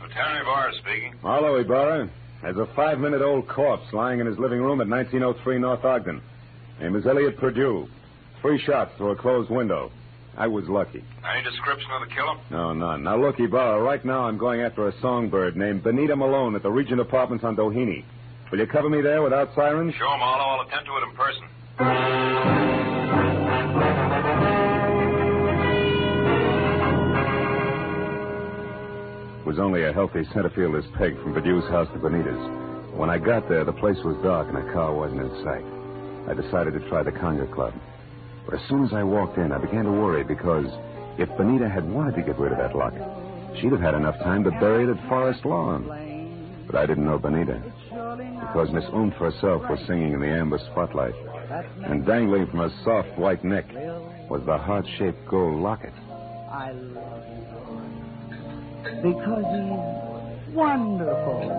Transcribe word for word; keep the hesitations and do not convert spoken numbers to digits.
Veterinary Bar speaking. Hello, Ibarra. There's a five-minute-old corpse lying in his living room at nineteen oh three North Ogden. Name is Elliot Purdue. Three shots through a closed window. I was lucky. Any description of the killer? No, none. Now, look, Ibarra, right now I'm going after a songbird named Benita Malone at the Regent Apartments on Doheny. Will you cover me there without sirens? Sure, Marlowe. I'll attend to it in person. It was only a healthy center fielder's peg from Perdue's house to Benita's. When I got there, the place was dark and a car wasn't in sight. I decided to try the Conga Club. But as soon as I walked in, I began to worry because if Benita had wanted to get rid of that locket, she'd have had enough time to bury it at Forest Lawn. But I didn't know Benita, because Miss Oomph herself was singing in the amber spotlight, and dangling from her soft white neck was the heart-shaped gold locket. I love you because he's wonderful.